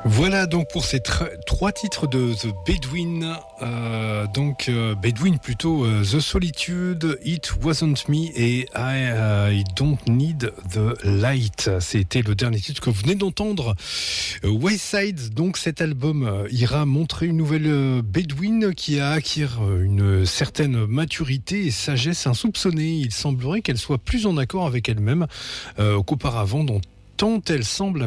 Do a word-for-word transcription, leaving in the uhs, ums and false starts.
Voilà donc pour ces tr- trois titres de The Bedouin, euh, donc euh, Bedouin plutôt euh, The Solitude, It Wasn't Me et I, uh, I Don't Need the Light. C'était le dernier titre que vous venez d'entendre. Euh, Wayside, donc cet album euh, ira montrer une nouvelle euh, Bedouin qui a acquis euh, une certaine maturité et sagesse insoupçonnée. Il semblerait qu'elle soit plus en accord avec elle-même euh, qu'auparavant, dont tant elle semble